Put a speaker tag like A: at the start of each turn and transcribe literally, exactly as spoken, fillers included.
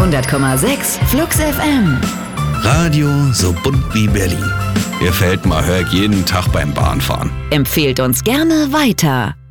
A: hundert Komma sechs Flux F M.
B: Radio so bunt wie Berlin. Gefällt mir, hör ich jeden Tag beim Bahnfahren.
A: Empfehlt uns gerne weiter.